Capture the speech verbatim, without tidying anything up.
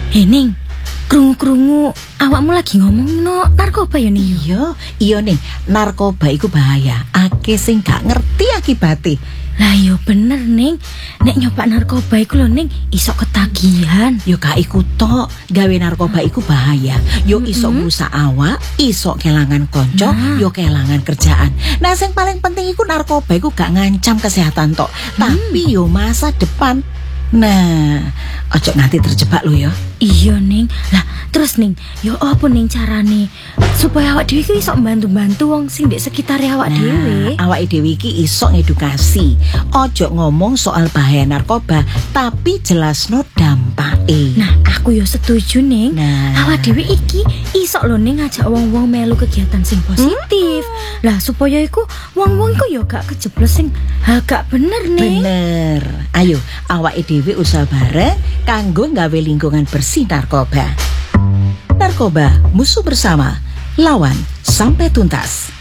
He Ning, krungu-krungu awakmu lagi ngomong no narkoba ya Ning? Iya, iya Ning, narkoba iku bahaya. Akeh sing gak ngerti akibate. Lah yo bener Ning, nek nyoba narkoba iku lho Ning iso ketagihan. Yo gak iku tok, gawe narkoba iku bahaya. Yo iso ngrusak awak, iso kelangan konco, Nah. yo kelangan kerjaan. Nah, sing paling penting iku narkoba iku gak ngancam kesehatan tok, tapi yo masa depan. Nah, ojo nganti terjebak lo ya. Iya Ning, lah terus Ning, yo apa Ning carane supaya awak dhewe iku iso bantu-bantu wong sing ndek sekitar awak dhewe? Nah, awake dhewe iki iso ngedukasi. Ojo ngomong soal bahaya narkoba, tapi jelasno dampake. Nah, aku yo setuju Ning. Nah. Awak dhewe iki iso lho Ning ngajak wong-wong melu kegiatan sing positif. Lah supaya iku wong-wong iku yo gak kejeblos sing ha gak bener Ning. Bener. Ayo, awake dhewe usaha bareng kanggo gawe lingkungan bersih narkoba. Narkoba, musuh bersama. Lawan sampai tuntas.